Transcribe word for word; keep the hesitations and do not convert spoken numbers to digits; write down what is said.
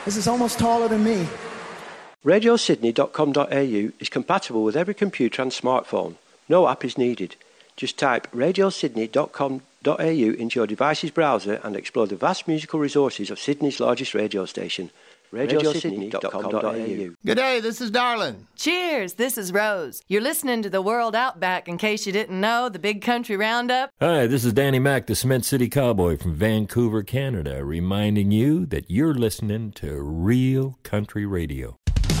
This is almost taller than me. radio sydney dot com dot a u is compatible with every computer and smartphone. No app is needed. Just type radio sydney dot com dot a u into your device's browser and explore the vast musical resources of Sydney's largest radio station. radio sydney dot com dot a u. Good day, this is Darlin. Cheers, this is Rose. You're listening to The World Outback, in case you didn't know, the Big Country Roundup. Hi, this is Danny Mac, the Cement City Cowboy from Vancouver, Canada, reminding you that you're listening to real country radio.